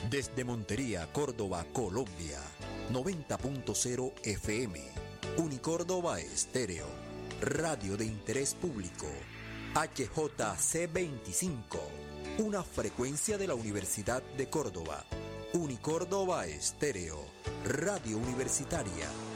Desde Montería, Córdoba, Colombia, 90.0 FM, Unicórdoba Estéreo, radio de interés público, HJC25, una frecuencia de la Universidad de Córdoba, Unicórdoba Estéreo, radio universitaria.